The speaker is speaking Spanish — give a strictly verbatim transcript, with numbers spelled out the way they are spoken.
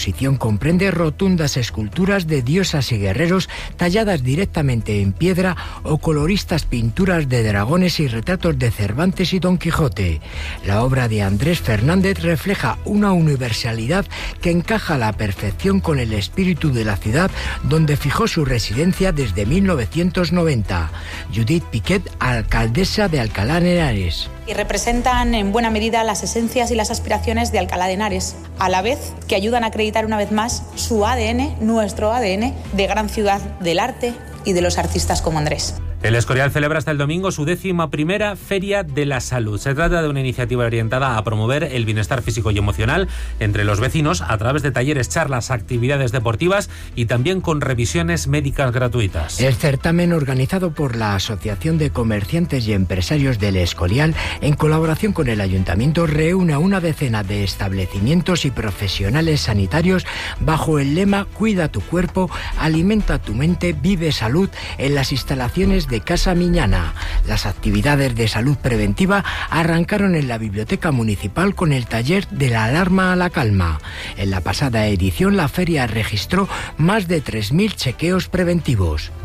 exposición comprende rotundas esculturas de diosas y guerreros talladas directamente en piedra o coloristas pinturas de dragones y retratos de Cervantes y Don Quijote. La obra de Andrés Fernández refleja una universalidad que encaja a la perfección con el espíritu de la ciudad donde fijó su residencia desde mil novecientos noventa. Judith Piquet, alcaldesa de Alcalá de Henares. Y representan en buena medida las esencias y las aspiraciones de Alcalá de Henares, a la vez que ayudan a acreditar una vez más su A D N, nuestro A D N, de gran ciudad del arte y de los artistas como Andrés. El Escorial celebra hasta el domingo su décima primera Feria de la Salud. Se trata de una iniciativa orientada a promover el bienestar físico y emocional entre los vecinos a través de talleres, charlas, actividades deportivas y también con revisiones médicas gratuitas. El certamen, organizado por la Asociación de Comerciantes y Empresarios del Escorial, en colaboración con el Ayuntamiento, reúne a una decena de establecimientos y profesionales sanitarios bajo el lema Cuida tu cuerpo, alimenta tu mente, vive salud, en las instalaciones de Casa Miñana. Las actividades de salud preventiva arrancaron en la Biblioteca Municipal con el taller de la alarma a la calma. En la pasada edición, la feria registró más de tres mil chequeos preventivos.